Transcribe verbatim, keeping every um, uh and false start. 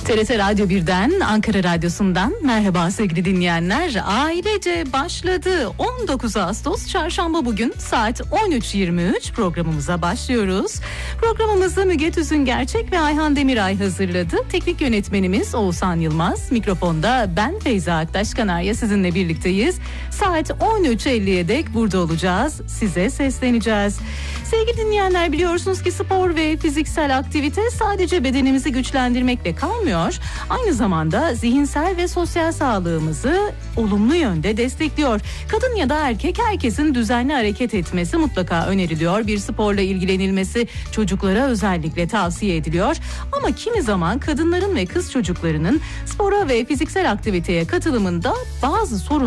T R T Radyo birden, Ankara Radyosu'ndan merhaba sevgili dinleyenler. Ailece başladı. on dokuz Ağustos Çarşamba bugün saat on üç yirmi üç programımıza başlıyoruz. Programımızı Müge Tüzün Gerçek ve Ayhan Demiray hazırladı. Teknik yönetmenimiz Oğuzhan Yılmaz. Mikrofonda ben Feyza Aktaş Kanarya sizinle birlikteyiz. Saat on üç elliye dek burada olacağız. Size sesleneceğiz. Sevgili dinleyenler, biliyorsunuz ki spor ve fiziksel aktivite sadece bedenimizi güçlendirmekle kalmıyor. Aynı zamanda zihinsel ve sosyal sağlığımızı olumlu yönde destekliyor. Kadın ya da erkek, herkesin düzenli hareket etmesi mutlaka öneriliyor. Bir sporla ilgilenilmesi çocuklara özellikle tavsiye ediliyor. Ama kimi zaman kadınların ve kız çocuklarının spora ve fiziksel aktiviteye katılımında bazı sorunlar